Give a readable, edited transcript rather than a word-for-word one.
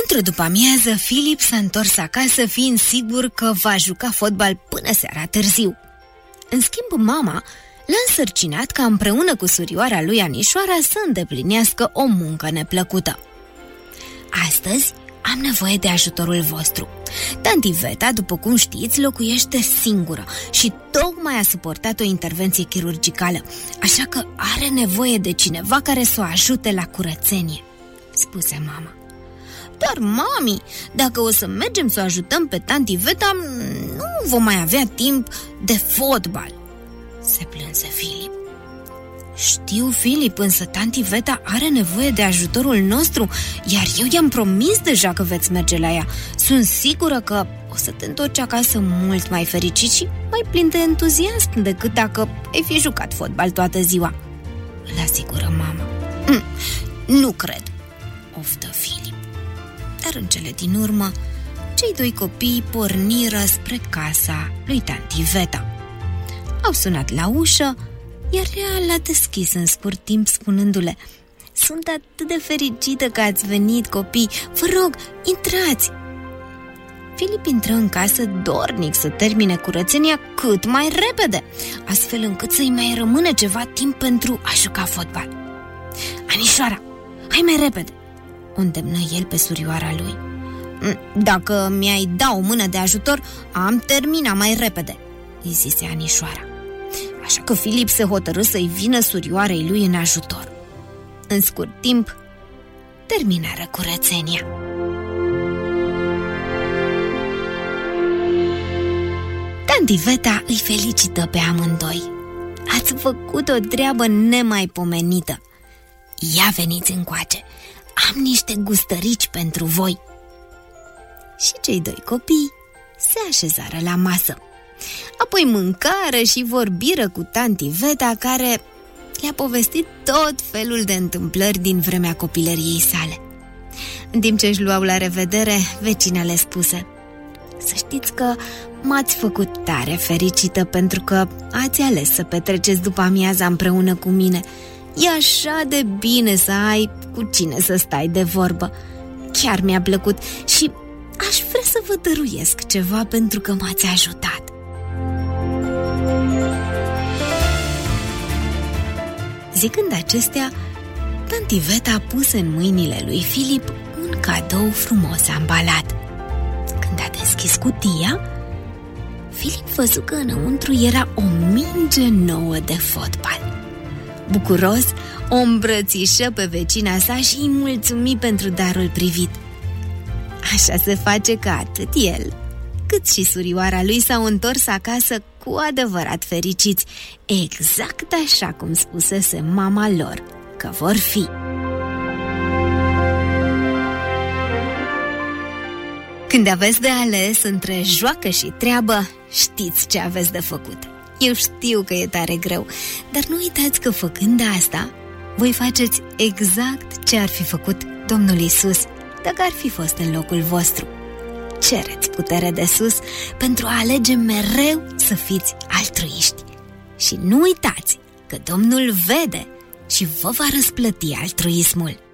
Într-o după-amiază, Filip s-a întors acasă fiind sigur că va juca fotbal până seara târziu. În schimb, mama l-a însărcinat ca împreună cu surioara lui Anișoara să îndeplinească o muncă neplăcută. Astăzi am nevoie de ajutorul vostru. Tanti Veta, după cum știți, locuiește singură și tocmai a suportat o intervenție chirurgicală, așa că are nevoie de cineva care să o ajute la curățenie, spuse mama. Dar, mami, dacă o să mergem să o ajutăm pe tanti Veta, nu vom mai avea timp de fotbal, se plânse Filip. Știu, Filip, însă tanti Veta are nevoie de ajutorul nostru, iar eu i-am promis deja că veți merge la ea. Sunt sigură că o să te întorci acasă mult mai fericit și mai plin de entuziasm decât dacă ai fi jucat fotbal toată ziua, îl asigură mama. Nu cred, oftă Filip. Dar în cele din urmă, cei doi copii porniră spre casa lui tanti Veta. Au sunat la ușă, iar ea l-a deschis în scurt timp spunându-le: Sunt atât de fericită că ați venit, copii, vă rog, intrați! Filip intră în casă dornic să termine curățenia cât mai repede, astfel încât să-i mai rămână ceva timp pentru a juca fotbal. Anișoara, hai mai repede, o îndemnă el pe surioara lui. Dacă mi-ai da o mână de ajutor, am terminat mai repede, îi zise Anișoara. Așa că Filip se hotărâ să-i vină surioarei lui în ajutor. În scurt timp, terminară curățenia. Tanti Veta îi felicită pe amândoi. Ați făcut o treabă nemaipomenită. Ia veniți încoace, am niște gustărici pentru voi. Și cei doi copii se așezară la masă. Apoi mâncară și vorbiră cu tanti Veta, care le-a povestit tot felul de întâmplări din vremea copilăriei sale. În timp ce își luau la revedere, vecina le spuse: Să știți că m-ați făcut tare fericită pentru că ați ales să petreceți după amiaza împreună cu mine. E așa de bine să ai cu cine să stai de vorbă. Chiar mi-a plăcut și aș vrea să vă dăruiesc ceva pentru că m-ați ajutat. Zicând acestea, tanti Veta puse în mâinile lui Filip un cadou frumos ambalat. Când a deschis cutia, Filip văzu că înăuntru era o minge nouă de fotbal. Bucuros, o îmbrățișă pe vecina sa și îi mulțumi pentru darul privit. Așa se face că atât el, cât și surioara lui s-au întors acasă cu adevărat fericiți, exact așa cum spusese mama lor că vor fi. Când aveți de ales între joacă și treabă, știți ce aveți de făcut. Eu știu că e tare greu, dar nu uitați că făcând asta, voi faceți exact ce ar fi făcut Domnul Iisus dacă ar fi fost în locul vostru. Cereți putere de sus pentru a alege mereu să fiți altruiști. Și nu uitați că Domnul vede și vă va răsplăti altruismul.